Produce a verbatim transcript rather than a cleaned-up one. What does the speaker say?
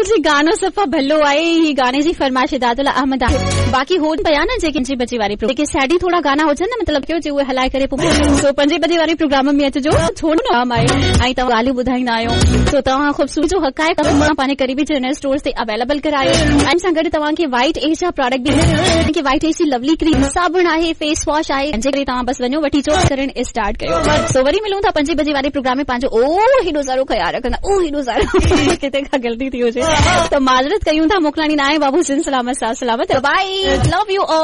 जी गानो सफ़ा भलो आहे ही गाने जी फरमाइश दादुल अहमद आहे बाक़ी हो पिया न जेके पंजे बजे वारी जेके सैडी थोड़ा गाना हुजनि न मतलब कयो जे उहे हलाए करे पोइ सो पंजे बजे वारी प्रोग्राम में अचजो छो न नाम आहे ऐं तव्हां ॻाल्हियूं ॿुधाईंदा आहियो सो तव्हां ख़ूबसूरत जो हक़ाइक़ पंहिंजे क़रीबी जनरल स्टोर्स ते अवेलेबल करायो ऐं सां गॾु तव्हांखे वाइट एज जा प्रोडक्ट बि वाइट एज जी लवली क्रीम साबुण आहे फेस वॉश आहे जेकॾहिं तव्हां बस वञो वठी चो करणु स्टार्ट कयो सो वरी मिलूं था पंजे बजे वारे प्रोग्राम में पंहिंजो ओ हेॾो सारो ख़्यालु रखंदा ओ हेॾो सारो किथे का गलती थी हुजे तो माजरत कयूं था मोकिलानी ना आहे बाबू सिन सलामत साथ सलामत बाय लव यू ऑल